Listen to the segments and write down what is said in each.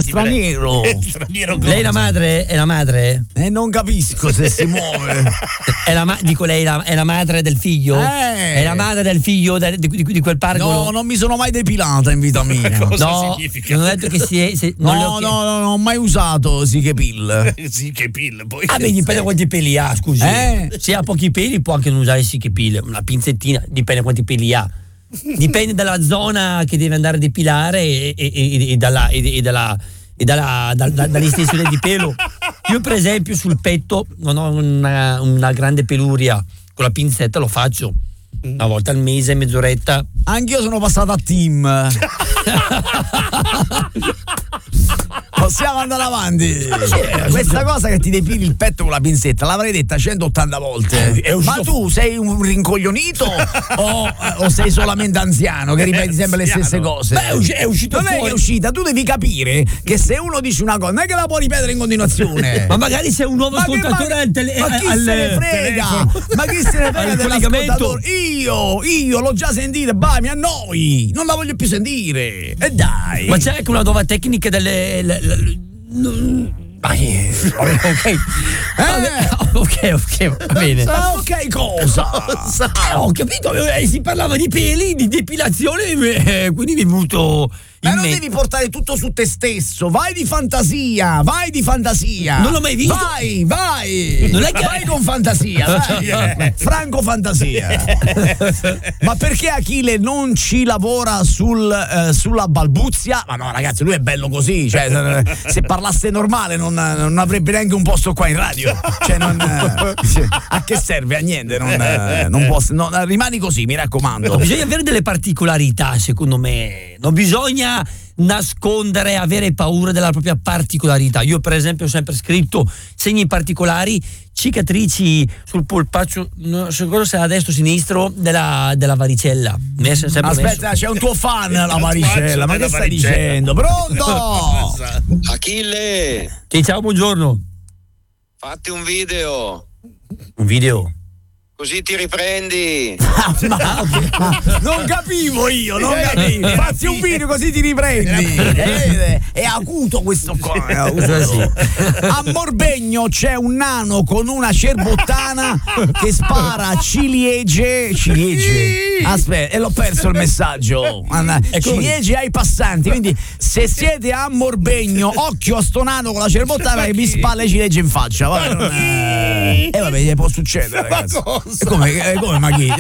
straniero. Straniero. Lei è la madre? È la madre? Non capisco se si muove. Dico, lei è la madre del figlio? È la madre del figlio di quel pargolo? No, non mi sono mai depilata in vita mia. Cosa significa? Non ho detto che non ho mai usato Sikepil. Sikepil, poi. Beh, dipende quanti peli ha, scusi. Se ha pochi peli può anche non usare Sikepil, una pinzettina, dipende quanti peli ha. Dipende dalla zona che deve andare a depilare e dall'estensione di pelo. Io per esempio sul petto non ho una grande peluria, con la pinzetta lo faccio una volta al mese, mezz'oretta. Anch'io sono passato a Team. Possiamo andare avanti. Questa cosa che ti depili il petto con la pinzetta l'avrei detta 180 volte. Ma tu sei un rincoglionito o sei solamente anziano che ripeti sempre le stesse cose? Beh, è uscito non fuori. è che è uscita, tu devi capire che se uno dice una cosa non è che la può ripetere in continuazione. Ma magari sei un nuovo ascoltatore al telefono. Ma chi se ne frega? Ma chi se ne frega dell'ascoltatore? Io l'ho già sentita, mi annoi, non la voglio più sentire. E dai. Ma c'è anche una nuova tecnica ok, va bene. Ok, cosa? Ho capito, si parlava di peli, di depilazione, quindi mi è venuto. Ma non devi portare tutto su te stesso, vai di fantasia. Non l'ho mai visto. Vai. Non è che vai con fantasia, vai. Franco fantasia. Ma perché Achille non ci lavora sulla balbuzia? Ma no, ragazzi, lui è bello così, cioè se parlasse normale non avrebbe neanche un posto qua in radio. Cioè a che serve? A niente, non può, rimani così, mi raccomando. Bisogna avere delle particolarità, secondo me. Non bisogna nascondere, avere paura della propria particolarità. Io per esempio ho sempre scritto segni particolari, cicatrici sul polpaccio, non so cosa se a destro o sinistro della varicella. Aspetta, c'è un tuo fan alla varicella, ma che stai dicendo? Pronto? Achille! Sì, ciao, buongiorno. Fatti un video. Un video? Così ti riprendi. Non capivo io, fatti un video così ti riprendi. È acuto questo qua. A Morbegno c'è un nano con una cerbottana che spara ciliegie. Aspetta, e l'ho perso il messaggio. Ciliegie ai passanti. Quindi se siete a Morbegno, occhio a sto nano con la cerbottana che vi spalla le ciliegie in faccia. Vabbè, gli può succedere, ragazzi. Come ma chi?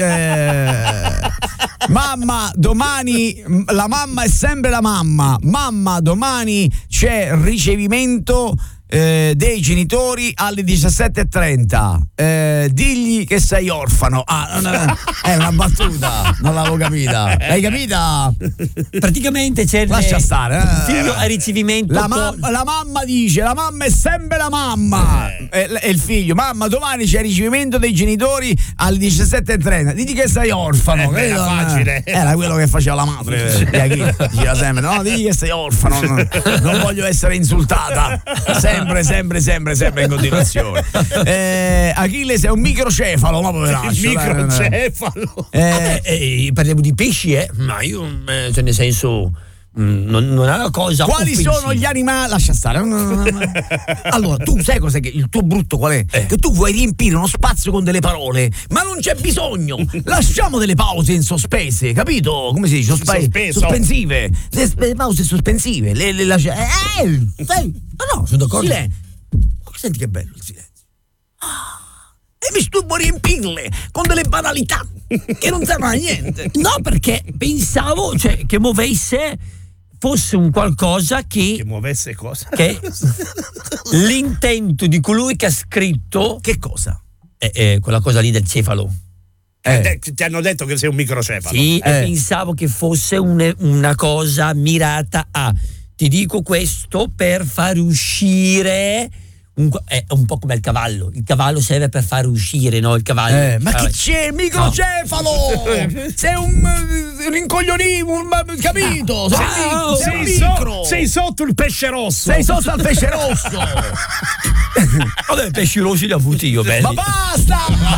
Mamma, domani la mamma è sempre la mamma. Mamma, domani c'è ricevimento dei genitori alle 17:30. Digli che sei orfano. È una battuta, non l'avevo capita. L'hai capita? Praticamente c'è lascia stare. Il figlio a ricevimento. La mamma dice, la mamma è sempre la mamma. E il figlio, mamma, domani c'è il ricevimento dei genitori alle 17:30. Digli che sei orfano. Era facile. Era quello che faceva la madre. Diceva sempre, no, digli che sei orfano. Non voglio essere insultata. Sempre in continuazione. Achille sei un microcefalo, ma poveraccio. Microcefalo. Parliamo di pesci, ma io, cioè nel senso, non è una cosa. Quali sono gli animali? Lascia stare. Allora, tu sai cos'è che il tuo brutto qual è? Che tu vuoi riempire uno spazio con delle parole, ma non c'è bisogno. Lasciamo delle pause in sospese, capito? Come si dice? Sospensive. Le pause sospensive. Le lascia. No, sono d'accordo. Silenzio. Senti che bello il silenzio. E invece tu vuoi riempirle con delle banalità che non servono a niente. No, perché pensavo, che muovesse fosse un qualcosa che muovesse cosa? Che l'intento di colui che ha scritto. Che cosa? Quella cosa lì del cefalo. Ti hanno detto che sei un microcefalo. Sì, e pensavo che fosse una cosa mirata a. Ti dico questo per far uscire. È un po' come il cavallo. Il cavallo serve per far uscire, no? Il cavallo. Ma che c'è? Microcefalo! Sei un rincoglionito, capito? Sei sotto il pesce rosso. Sei sotto al pesce rosso. Vabbè, pesci rossi li ho avuti io, belli. Ma basta!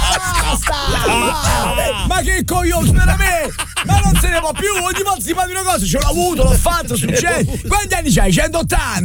Ma che coglione, veramente! Ma non se ne può più, ogni volta si fa di una cosa, ce l'ho avuto, l'ho fatto, succede. Quanti anni c'hai? 180?